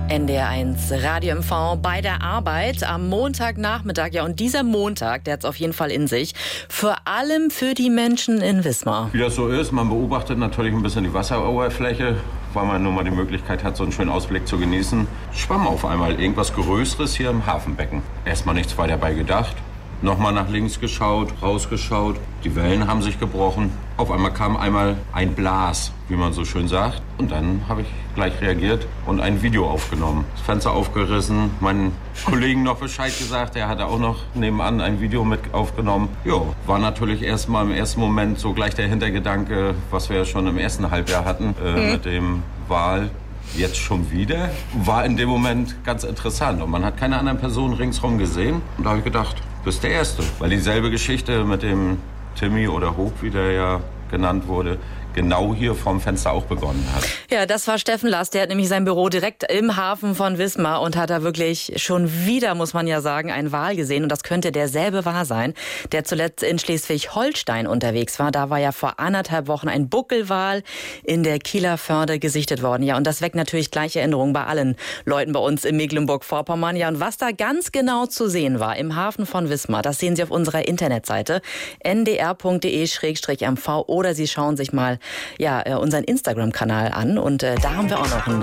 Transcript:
NDR1 Radio MV bei der Arbeit am Montagnachmittag. Ja, und dieser Montag, der hat es auf jeden Fall in sich. Vor allem für die Menschen in Wismar. Wie das so ist, man beobachtet natürlich ein bisschen die Wasseroberfläche, weil man nun mal die Möglichkeit hat, so einen schönen Ausblick zu genießen. Schwamm auf einmal irgendwas Größeres hier im Hafenbecken. Erstmal nichts weiter dabei gedacht. Nochmal nach links geschaut, rausgeschaut. Die Wellen haben sich gebrochen. Auf einmal kam einmal ein Blas, wie man so schön sagt. Und dann habe ich gleich reagiert und ein Video aufgenommen. Das Fenster aufgerissen, meinen Kollegen noch Bescheid gesagt. Er hatte auch noch nebenan ein Video mit aufgenommen. Jo, war natürlich erstmal im ersten Moment so gleich der Hintergedanke, was wir ja schon im ersten Halbjahr hatten, mit dem Wal. Jetzt schon wieder, war in dem Moment ganz interessant. Und man hat keine anderen Personen ringsherum gesehen. Und da habe ich gedacht, du bist der Erste. Weil dieselbe Geschichte mit dem Timmy oder Hoch, wie der ja genannt wurde, genau hier vorm Fenster auch begonnen hat. Ja, das war Steffen Last. Der hat nämlich sein Büro direkt im Hafen von Wismar und hat da wirklich schon wieder, muss man ja sagen, einen Wal gesehen. Und das könnte derselbe Wal sein, der zuletzt in Schleswig-Holstein unterwegs war. Da war ja vor 1,5 Wochen ein Buckelwal in der Kieler Förde gesichtet worden. Ja, und das weckt natürlich gleiche Erinnerungen bei allen Leuten bei uns in Mecklenburg-Vorpommern. Ja, und was da ganz genau zu sehen war im Hafen von Wismar, das sehen Sie auf unserer Internetseite ndr.de/mv oder Sie schauen sich mal unseren Instagram-Kanal an und da haben wir auch noch ein